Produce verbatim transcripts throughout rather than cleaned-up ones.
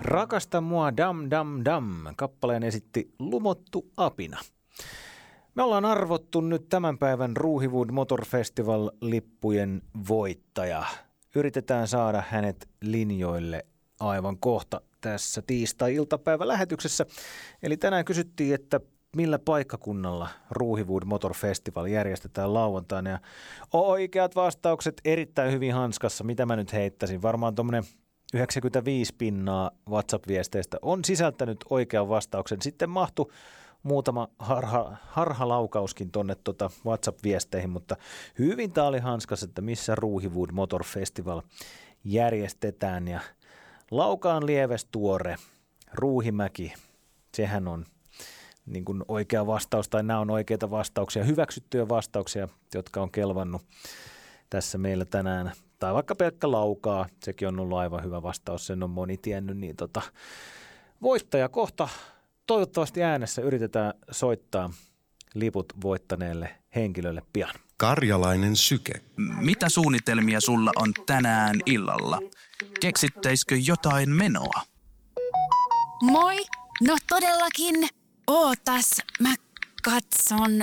Rakasta mua dam dam dam, kappaleen esitti Lumottu apina. Me ollaan arvottu nyt tämän päivän Ruuhiwood Motor Festival-lippujen voittaja. Yritetään saada hänet linjoille aivan kohta tässä tiistai-iltapäivälähetyksessä. Eli tänään kysyttiin, että millä paikkakunnalla Ruuhiwood Motor Festival järjestetään lauantaina. Ja oikeat vastaukset erittäin hyvin hanskassa. Mitä mä nyt heittäisin? Varmaan tuommoinen yhdeksänkymmentäviisi pinnaa WhatsApp-viesteistä on sisältänyt oikean vastauksen. Sitten mahtui muutama harha, harhalaukauskin tuonne tuota WhatsApp-viesteihin, mutta hyvin tää oli hanskassa, että missä Ruuhiwood Motor Festival järjestetään. Ja Laukaan lieves tuore, Ruuhimäki, sehän on niin kuin oikea vastaus, tai nämä on oikeita vastauksia, hyväksyttyjä vastauksia, jotka on kelvannut tässä meillä tänään. Tai vaikka pelkkä Laukaa, sekin on ollut aivan hyvä vastaus, sen on moni tiennyt. Niin tota, voittaja kohta toivottavasti äänessä yritetään soittaa liput voittaneelle henkilölle pian. Karjalainen syke. Mitä suunnitelmia sulla on tänään illalla? Keksittäisikö jotain menoa? Moi! No todellakin. Ootas, mä katson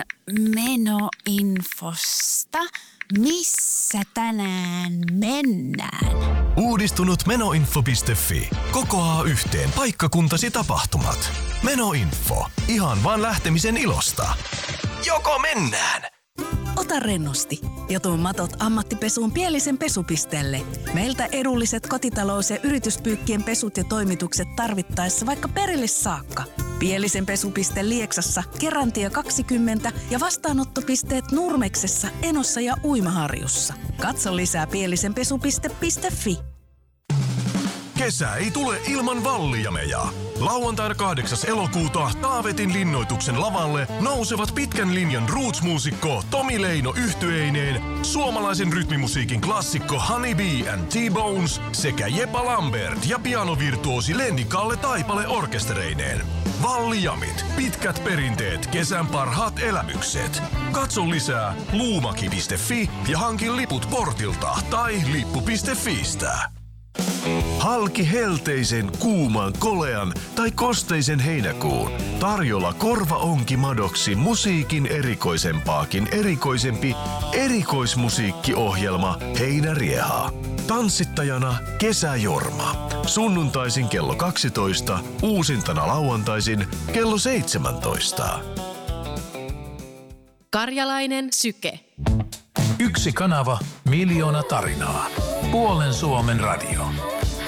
menoinfosta. Missä tänään mennään? Uudistunut menoinfo piste fi kokoaa yhteen paikkakuntasi tapahtumat. Menoinfo. Ihan vaan lähtemisen ilosta. Joko mennään? Ota rennosti ja tuo matot ammattipesuun Pielisen pesupisteelle. Meiltä edulliset kotitalous- ja yrityspyykkien pesut ja toimitukset tarvittaessa vaikka perille saakka. Pielisen pesupiste Lieksassa, Kerantie kaksikymmentä ja vastaanottopisteet Nurmeksessa, Enossa ja Uimaharjussa. Katso lisää pielisenpesupiste piste fi. Kesä ei tule ilman vallijameja. Lauantaina kahdeksas elokuuta Taavetin linnoituksen lavalle nousevat pitkän linjan roots-muusikko Tomi Leino yhtyeineen, suomalaisen rytmimusiikin klassikko Honey Bee and T-Bones sekä Jepa Lambert ja pianovirtuosi Lenni Kalle Taipale orkestereineen. Vallijamit, pitkät perinteet, kesän parhaat elämykset. Katso lisää luumaki piste fi ja hankin liput portilta tai lippu piste fiistä. Halki helteisen, kuuman, kolean tai kosteisen heinäkuun. Tarjolla korvaonki madoksi musiikin erikoisempaakin erikoisempi erikoismusiikkiohjelma Heinärieha. Tanssittajana Kesäjorma. Sunnuntaisin kello kaksitoista, uusintana lauantaisin kello seitsemäntoista. Karjalainen syke. Yksi kanava, miljoona tarinaa. Puolen Suomen radio.